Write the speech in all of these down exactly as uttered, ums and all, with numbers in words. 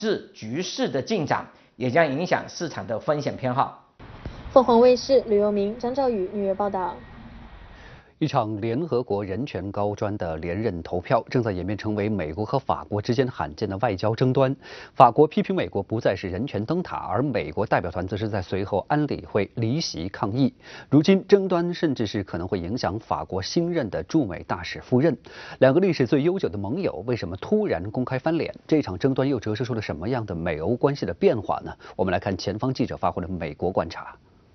治局势的进展，也将影响市场的风险偏好。 凤凰卫视吕佑明、张兆宇纽约报道。 一场联合国人权高专的连任投票正在演变成为美国和法国之间罕见的外交争端。法国批评美国不再是人权灯塔，而美国代表团则是在随后安理会离席抗议。如今争端甚至是可能会影响法国新任的驻美大使夫人。两个历史最悠久的盟友为什么突然公开翻脸？这场争端又折射出了什么样的美欧关系的变化呢？我们来看前方记者发回的美国观察。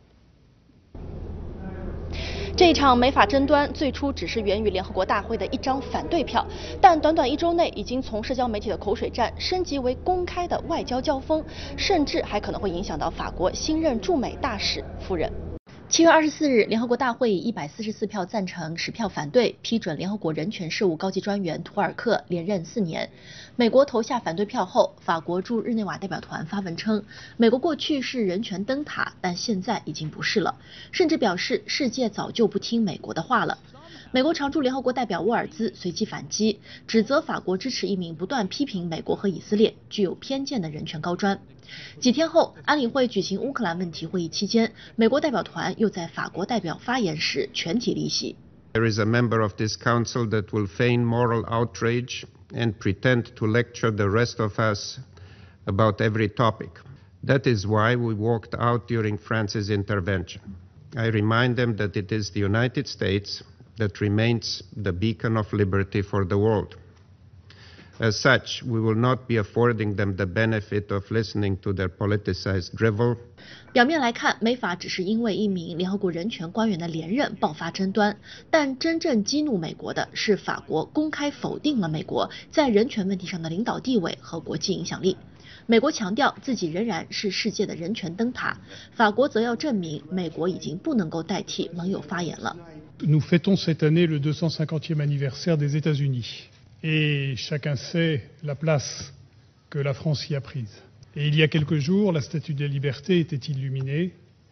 这一场美法争端最初只是源于联合国大会的一张反对票，但短短一周内已经从社交媒体的口水战升级为公开的外交交锋，甚至还可能会影响到法国新任驻美大使夫人。七月二十四日，联合国大会以一百四十四票赞成、十票反对，批准联合国人权事务高级专员图尔克连任四年。美国投下反对票后，法国驻日内瓦代表团发文称，美国过去是人权灯塔，但现在已经不是了，甚至表示世界早就不听美国的话了。美国常驻联合国代表沃尔兹随即反击，指责法国支持一名不断批评美国和以色列、具有偏见的人权高专。几天后，安理会举行乌克兰问题会议期间，美国代表团又在法国代表发言时全体离席。 There is a member of this council that will feign moral outrage and pretend to lecture the rest of us about every topic. That is why we walked out during France's intervention. I remind them that it is the United States that remains the beacon of liberty for the world. As such, we will not be affording them the benefit of listening to their politicized drivel. 表面来看，美法只是因为一名联合国人权官员的连任爆发争端，但真正激怒美国的是法国公开否定了美国在人权问题上的领导地位和国际影响力。美国强调自己仍然是世界的人权灯塔，法国则要证明美国已经不能够代替盟友发言了。 Nous fêtons cette année le deux cent cinquantième anniversaire des États-Unis. Et chacun sait la place que la France y a prise. Et il y a quelques jours, la Statue de la Liberté était illuminée,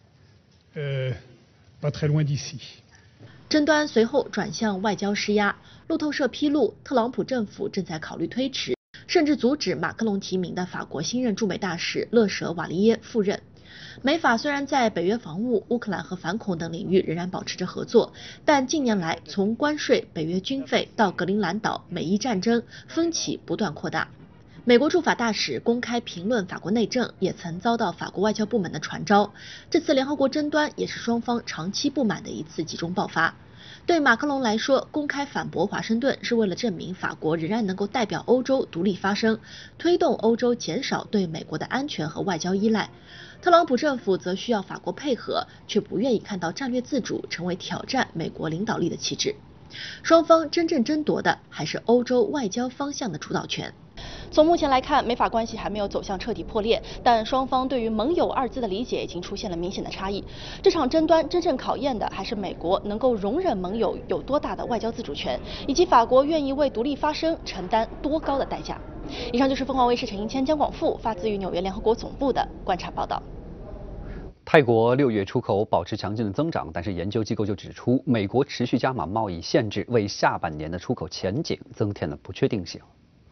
euh, pas très loin d'ici. 争端随后转向外交施压。路透社披露，特朗普政府正在考虑推迟，甚至阻止马克龙提名的法国新任驻美大使勒舍瓦利耶赴任。美法虽然在北约防务、乌克兰和反恐等领域仍然保持着合作，但近年来从关税、北约军费到格陵兰岛、美伊战争，分歧不断扩大。美国驻法大使公开评论法国内政，也曾遭到法国外交部门的传召。这次联合国争端也是双方长期不满的一次集中爆发。对马克龙来说，公开反驳华盛顿是为了证明法国仍然能够代表欧洲独立发声，推动欧洲减少对美国的安全和外交依赖。特朗普政府则需要法国配合，却不愿意看到战略自主成为挑战美国领导力的旗帜。双方真正争夺的还是欧洲外交方向的主导权。从目前来看，美法关系还没有走向彻底破裂，但双方对于盟友二字的理解已经出现了明显的差异。这场争端真正考验的还是美国能够容忍盟友有多大的外交自主权，以及法国愿意为独立发声承担多高的代价。以上就是凤凰卫视陈英谦、姜广富发自于纽约联合国总部的观察报道。 泰国六月出口保持强劲的增长，但是研究机构就指出，美国持续加码贸易限制，为下半年的出口前景增添了不确定性。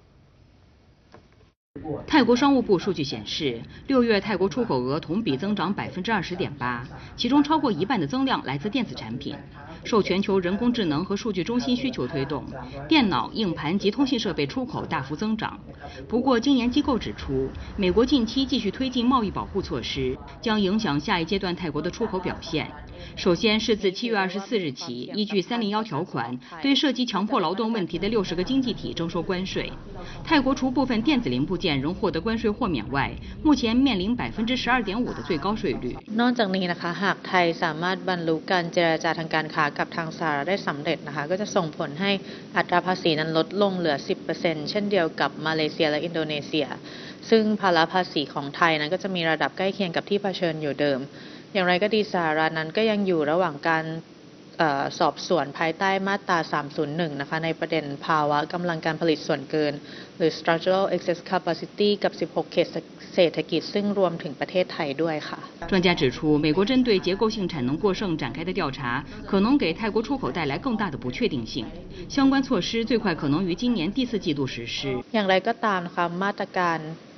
泰国商务部数据显示，六月泰国出口额同比增长百分之二十点八，其中超过一半的增量来自电子产品。受全球人工智能和数据中心需求推动，电脑、硬盘及通信设备出口大幅增长。不过，经研机构指出，美国近期继续推进贸易保护措施，将影响下一阶段泰国的出口表现。首先是自七月二十四日起，依据三零一条款，对涉及强迫劳动问题的六十个经济体征收关税。泰国除部分电子零部件仍获得关税豁免外，目前面临百分之十二点五的最高税率。 นอกจากนี้นะคะหากไทยสามารถบรรลุการเจรจาทางการค้ากับทางสหรัฐได้สำเร็จนะคะก็จะส่งผลให้อัตราภาษีนั้นลดลงเหลือ สิบเปอร์เซ็นต์ เช่นเดียวกับมาเลเซียและอินโดนีเซียซึ่งภาระภาษีของไทยนั้นก็จะมีระดับใกล้เคียงกับที่เผชิญอยู่เดิมอย่างไรก็ดีสหรัฐนั้นก็ยังอยู่ระหว่างการสอบสวนภายใต้มาตราสามศูนย์หนึ่งนะคะในประเด็นภาวะกำลังการผลิตส่วนเกินหรือ structural excess capacity กับสิบหกเขตเศรษฐกิจซึ่งรวมถึงประเทศไทยด้วยค่ะ专家指出，美国针对结构性产能过剩展开的调查，可能给泰国出口带来更大的不确定性。相关措施最快可能于今年第四季度实施。 อย่างไรก็ตามนะคะมาตรการ